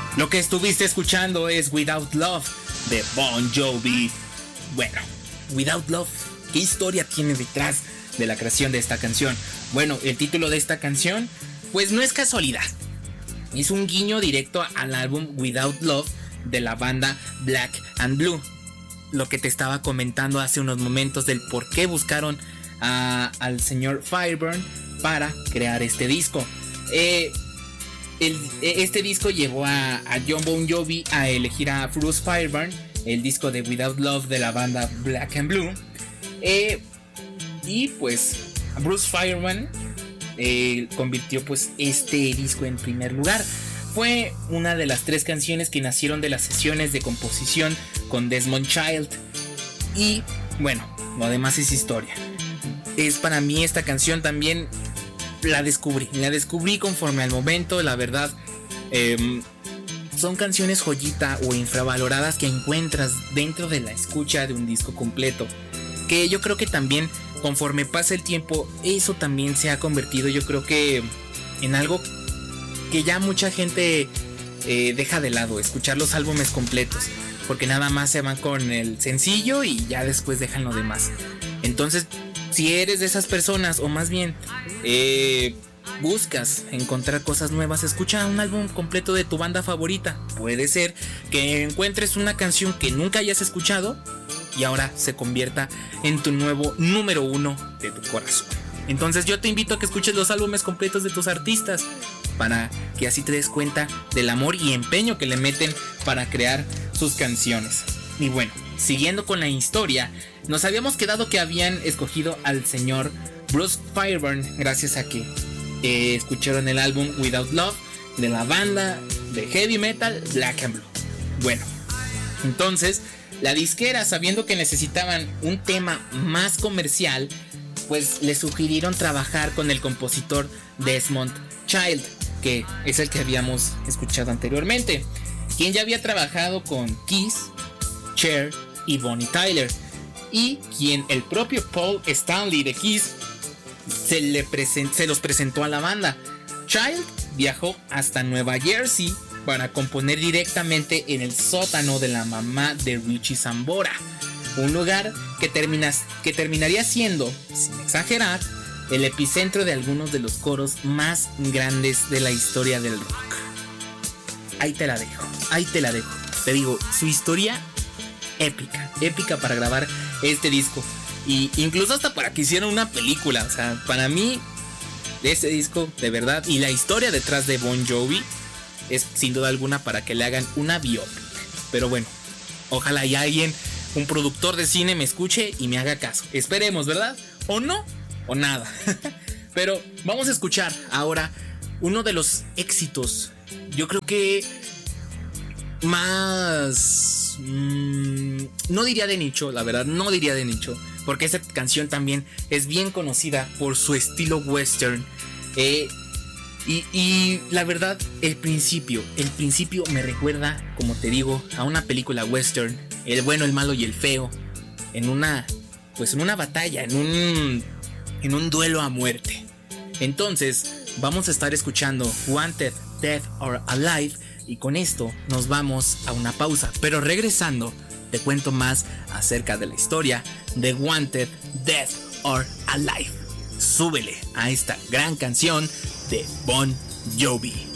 Lo que estuviste escuchando es Without Love de Bon Jovi. Bueno, Without Love, ¿qué historia tiene detrás de la creación de esta canción? Bueno, el título de esta canción, pues no es casualidad. Es un guiño directo al álbum Without Love de la banda Black and Blue. Lo que te estaba comentando hace unos momentos del por qué buscaron al señor Fireburn para crear este disco. Este disco llevó a Jon Bon Jovi a elegir a Bruce Fireburn, el disco de Without Love de la banda Black and Blue. Y pues Bruce Fireburn convirtió pues este disco en primer lugar. Fue una de las 3 canciones que nacieron de las sesiones de composición con Desmond Child. Y bueno, lo demás es historia. Es para mí esta canción también la descubrí conforme al momento, la verdad. Son canciones joyita o infravaloradas que encuentras dentro de la escucha de un disco completo, que yo creo que también conforme pasa el tiempo eso también se ha convertido, yo creo que en algo que ya mucha gente deja de lado, escuchar los álbumes completos, porque nada más se van con el sencillo y ya después dejan lo demás. Entonces, si eres de esas personas, o más bien buscas encontrar cosas nuevas, escucha un álbum completo de tu banda favorita. Puede ser que encuentres una canción que nunca hayas escuchado y ahora se convierta en tu nuevo número 1 de tu corazón. Entonces yo te invito a que escuches los álbumes completos de tus artistas, para que así te des cuenta del amor y empeño que le meten para crear sus canciones. Y bueno, siguiendo con la historia, nos habíamos quedado que habían escogido al señor Bruce Fireburn gracias a que escucharon el álbum Without Love de la banda de heavy metal Black and Blue. Bueno, entonces la disquera, sabiendo que necesitaban un tema más comercial, pues le sugirieron trabajar con el compositor Desmond Child, que es el que habíamos escuchado anteriormente, quien ya había trabajado con Kiss, Cher y Bonnie Tyler, y quien el propio Paul Stanley de Kiss se los presentó a la banda. Child viajó hasta Nueva Jersey para componer directamente en el sótano de la mamá de Richie Sambora, un lugar que terminaría siendo, sin exagerar, el epicentro de algunos de los coros más grandes de la historia del rock. Ahí te la dejo. Te digo, su historia épica para grabar este disco. Y incluso hasta para que hicieran una película. O sea, para mí, este disco, de verdad, y la historia detrás de Bon Jovi es sin duda alguna para que le hagan una biopic. Pero bueno, ojalá y alguien, un productor de cine, me escuche y me haga caso. Esperemos, ¿verdad? ¿O no? O nada. Pero vamos a escuchar ahora uno de los éxitos, yo creo que más no diría de nicho, la verdad, no diría de nicho, porque esta canción también es bien conocida por su estilo western. Y la verdad, el principio me recuerda, como te digo, a una película western, el bueno, el malo y el feo, en una batalla, en un duelo a muerte. Entonces vamos a estar escuchando Wanted, Dead or Alive, y con esto nos vamos a una pausa, pero regresando te cuento más acerca de la historia de Wanted, Dead or Alive. Súbele a esta gran canción de Bon Jovi.